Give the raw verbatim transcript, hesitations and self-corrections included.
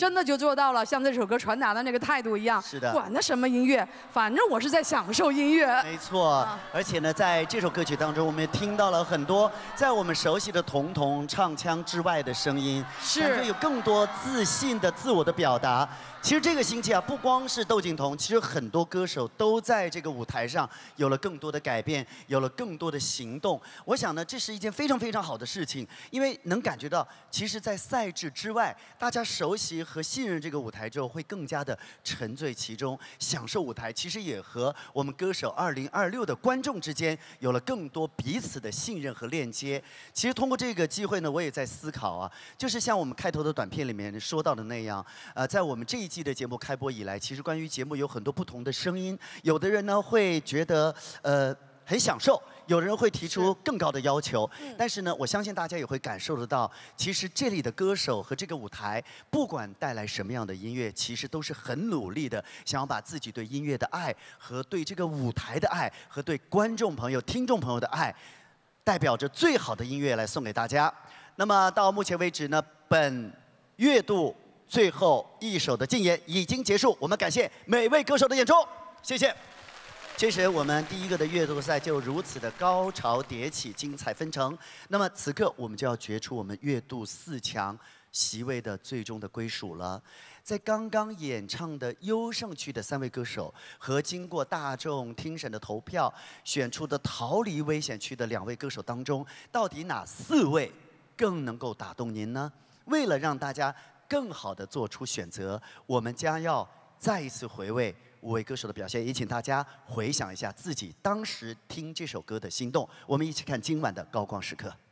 真的就做到了像这首歌传达的那个态度一样。 是的， 管它什么音乐，反正我是在享受音乐。 没错，啊、而且呢，在这首歌曲当中，我们也听到了很多在我们熟悉的童童唱腔之外的声音， 是感觉有更多自信的自我的表达。其实这个星期啊，不光是窦靖童，其实很多歌手都在这个舞台上有了更多的改变，有了更多的行动。我想呢，这是一件非常非常好的事情，因为能感觉到，其实，在赛制之外，大家熟悉和信任这个舞台之后，会更加的沉醉其中，享受舞台。其实也和我们歌手二零二六的观众之间有了更多彼此的信任和链接。其实通过这个机会呢，我也在思考啊，就是像我们开头的短片里面说到的那样，呃，在我们这一季的节目开播以来，其实关于节目有很多不同的声音。有的人呢会觉得呃很享受，有人会提出更高的要求。但是呢，我相信大家也会感受得到，其实这里的歌手和这个舞台，不管带来什么样的音乐，其实都是很努力的，想要把自己对音乐的爱和对这个舞台的爱和对观众朋友、听众朋友的爱，代表着最好的音乐来送给大家。那么到目前为止呢，本月度最后一首的竞演已经结束，我们感谢每位歌手的演出，谢谢。其实我们第一个的月度赛就如此的高潮迭起，精彩纷呈。那么此刻我们就要决出我们月度四强席位的最终的归属了。在刚刚演唱的优胜区的三位歌手和经过大众听审的投票选出的逃离危险区的两位歌手当中，到底哪四位更能够打动您呢？为了让大家更好地做出选择，我们将要再一次回味五位歌手的表现，也请大家回想一下自己当时听这首歌的心动。我们一起看今晚的高光时刻。